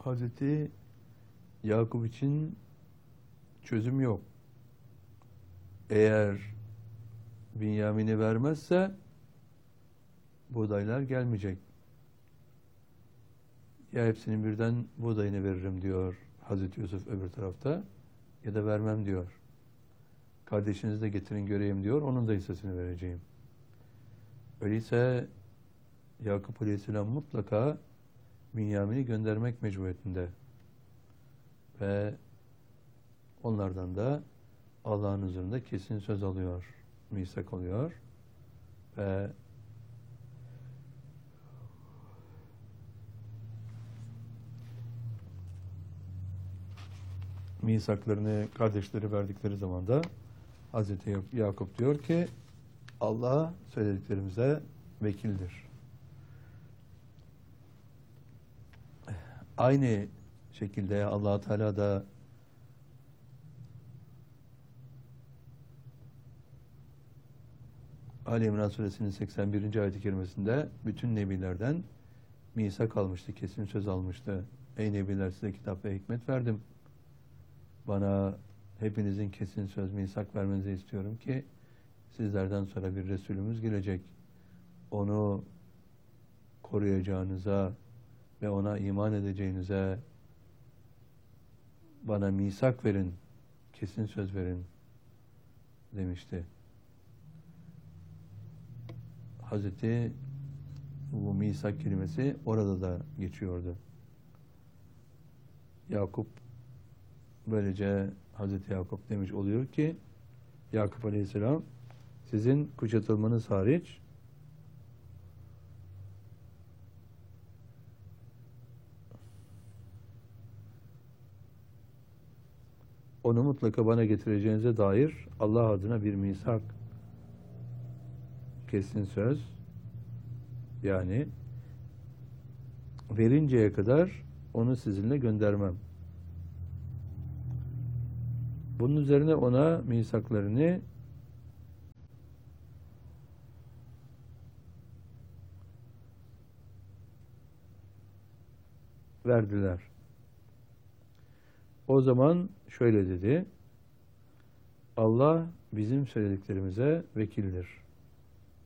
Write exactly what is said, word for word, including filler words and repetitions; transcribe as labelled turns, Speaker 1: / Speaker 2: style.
Speaker 1: Hazreti Yakup için çözüm yok. Eğer Binyamin'i vermezse buğdaylar gelmeyecek. Ya hepsinin birden buğdayını veririm diyor Hazreti Yusuf öbür tarafta, ya da vermem diyor. Kardeşinizi de getirin göreyim diyor, onun da hissesini vereceğim. Öyleyse Yakup Aleyhisselam mutlaka Binyamin'i göndermek mecburiyetinde. Ve onlardan da Allah'ın huzurunda kesin söz alıyor, misak alıyor ve misaklarını kardeşleri verdikleri zaman da Hazreti Yakup diyor ki Allah söylediklerimize vekildir. Aynı şekilde Allah Teala da Ali İmran Suresinin seksen birinci ayet-i kerimesinde bütün nebilerden misak almıştı, kesin söz almıştı. Ey nebiler, size kitap ve hikmet verdim. Bana hepinizin kesin söz, misak vermenizi istiyorum ki sizlerden sonra bir Resulümüz gelecek. Onu koruyacağınıza ve ona iman edeceğinize bana misak verin, kesin söz verin demişti. Hazreti bu misak kelimesi orada da geçiyordu. Yakup böylece Hazreti Yakup demiş oluyor ki Yakup Aleyhisselam sizin kuşatılmanız hariç onu mutlaka bana getireceğinize dair Allah adına bir misak, kesin söz, yani verinceye kadar onu sizinle göndermem. Bunun üzerine ona misaklarını verdiler. O zaman şöyle dedi: Allah bizim söylediklerimize vekildir.